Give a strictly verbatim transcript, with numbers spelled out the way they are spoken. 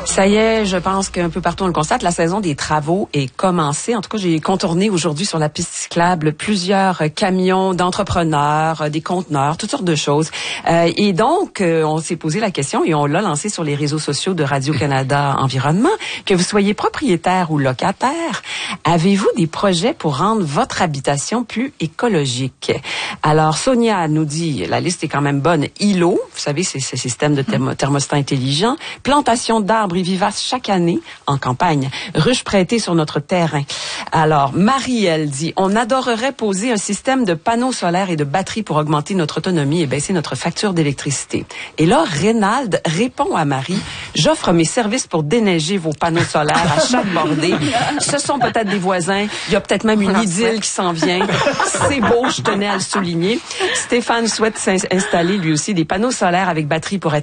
Ça y est, je pense qu'un peu partout on le constate, la saison des travaux est commencée. En tout cas, j'ai contourné aujourd'hui sur la piste cyclable plusieurs camions d'entrepreneurs, des conteneurs, toutes sortes de choses. Euh, et donc, euh, on s'est posé la question et on l'a lancé sur les réseaux sociaux de Radio-Canada Environnement. Que vous soyez propriétaire ou locataire, avez-vous des projets pour rendre votre habitation plus écologique? Alors, Sonia nous dit, la liste est quand même bonne, I L O, vous savez, c'est ce système de thermo- thermostat intelligent, plantation d'arbres et vivaces chaque année en campagne, ruches prêtées sur notre terrain. Alors, Marie, elle dit, on adorerait poser un système de panneaux solaires et de batteries pour augmenter notre autonomie et baisser notre facture d'électricité. Et là, Reynald répond à Marie, j'offre mes services pour déneiger vos panneaux solaires à chaque bordée. Ce sont peut-être des voisins, il y a peut-être même une idylle qui s'en vient. C'est beau, je tenais à le souligner. Stéphane souhaite s'installer lui aussi des panneaux solaires avec batterie pour être